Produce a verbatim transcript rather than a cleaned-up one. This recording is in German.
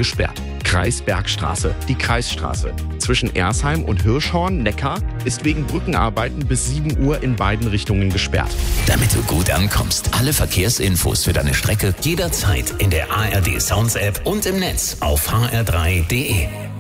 gesperrt. Kreisbergstraße, die Kreisstraße. Zwischen Ersheim und Hirschhorn, Neckar, ist wegen Brückenarbeiten bis sieben Uhr in beiden Richtungen gesperrt. Damit du gut ankommst, alle Verkehrsinfos für deine Strecke jederzeit in der A R D Sounds App und im Netz auf h r drei punkt d e.